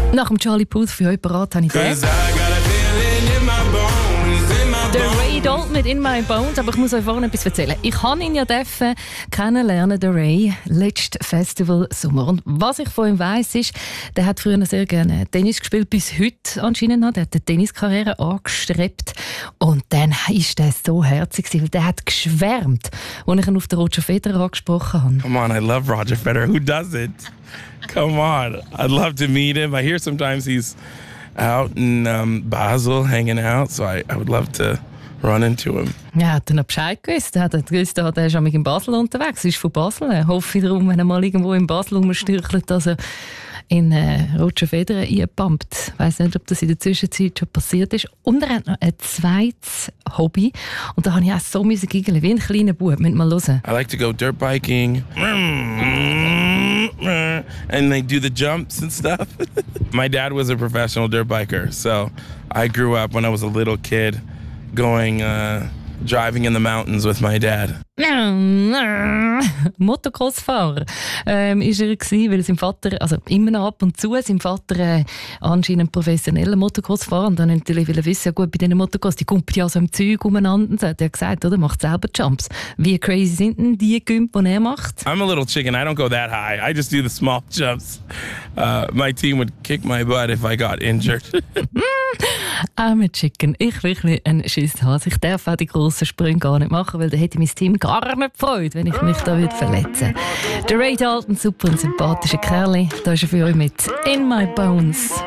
Nach dem Charlie Puth für heute parat habe ich den. Der Ray Dalton mit In My Bones, aber ich muss euch vorhin etwas erzählen. Ich habe ihn ja kennenlernen, der Ray, letztes Festival Sommer. Und was ich von ihm weiss, ist, der hat früher sehr gerne Tennis gespielt, bis heute anscheinend noch. Der hat eine Tenniskarriere angestrebt. Und dann ist der so herzig, weil der hat geschwärmt, als ich ihn auf den Roger Federer angesprochen habe. Come on, I love Roger Federer. Who doesn't? Come on. I'd love to meet him. I hear sometimes he's out in Basel hanging out, so I would love to run into him. Ja, hat er noch Bescheid gewusst. Er hat gewusst, er ist in Basel unterwegs. Er ist von Basel. Ich hoffe wiederum, wenn er mal irgendwo in Basel rumstürchelt, dass er in Roger Federer einpumpt. Ich weiss nicht, ob das in der Zwischenzeit schon passiert ist. Und er hat noch ein zweites Hobby. Und da habe ich auch so giggeln, wie ein kleiner Bub. Müsst mal hören. I like to go dirt biking. And they do the jumps and stuff. My dad was a professional dirt biker, so I grew up when I was a little kid going driving in the mountains with my dad. Motocross-Fahrer ist er gewesen, weil sein Vater, also immer noch ab und zu, sein Vater anscheinend professioneller Motocross-Fahrer, und dann natürlich will er wissen, ja gut, bei diesen Motocross, die kumpeln ja so im Zeug umeinander, und so hat er gesagt, oder, macht selber Jumps. Wie crazy sind denn die Jumps, die er macht? I'm a little chicken, I don't go that high, I just do the small jumps. My team would kick my butt if I got injured. Arme Chicken, ich wirklich einen Schiss habe. Ich darf auch die grossen Sprünge gar nicht machen, weil dann hätte mein Team gar nicht gefreut, wenn ich mich da verletzen würde. Der Ray Dalton, super und sympathischer Kerl, da ist er für euch mit In My Bones.